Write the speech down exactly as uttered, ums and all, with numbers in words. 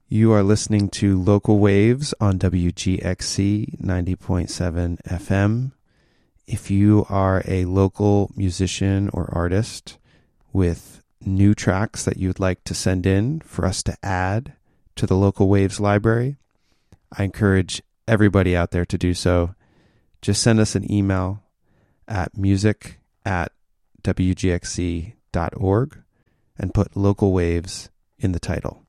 You are listening to Local Waves on W G X C ninety point seven F M. If you are a local musician or artist with new tracks that you'd like to send in for us to add to the Local Waves library, I encourage everybody out there to do so. Just send us an email at music at w g x c dot org and put Local Waves in the title.